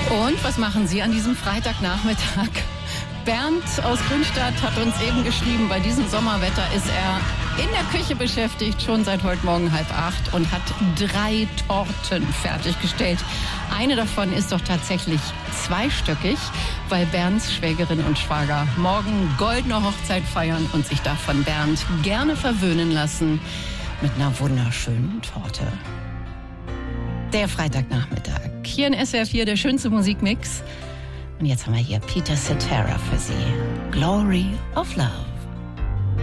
Und was machen Sie an diesem Freitagnachmittag? Bernd aus Grünstadt hat uns eben geschrieben, bei diesem Sommerwetter ist er in der Küche beschäftigt, schon seit heute Morgen 7:30 und hat 3 Torten fertiggestellt. Eine davon ist doch tatsächlich zweistöckig, weil Bernds Schwägerin und Schwager morgen goldene Hochzeit feiern und sich da von Bernd gerne verwöhnen lassen mit einer wunderschönen Torte. Der Freitagnachmittag. Hier in SWR 4 der schönste Musikmix. Und jetzt haben wir hier Peter Cetera für Sie. Glory of Love.